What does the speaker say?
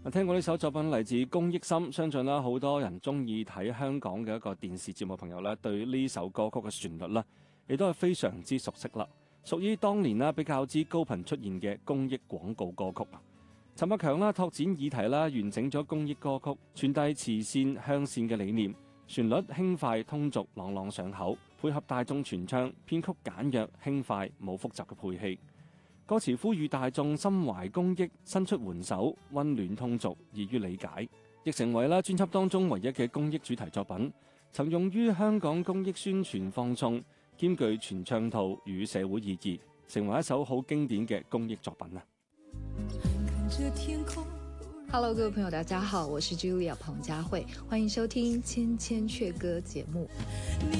聽過呢首作品嚟自公益心，相信啦好多人中意睇香港嘅一個電視節目朋友咧，對呢首歌曲嘅旋律啦，亦都係非常之熟悉啦。屬於當年啦比較之高頻出現嘅公益廣告歌曲。陳百強啦拓展議題啦，完整咗公益歌曲，傳遞慈善向善嘅理念，旋律輕快通俗，朗朗上口，配合大眾傳唱，編曲簡約輕快，冇複雜嘅配器。歌詞呼籲大眾心懷公益，伸出援手，溫暖通俗，易於理解，亦成為啦專輯當中唯一嘅公益主題作品，曾用於香港公益宣傳放送，兼具全唱套與社會意義，成為一首好經典嘅公益作品啊 ！Hello， 各位朋友，大家好，我是 Julia 彭佳慧，歡迎收聽《千千闕歌》節目。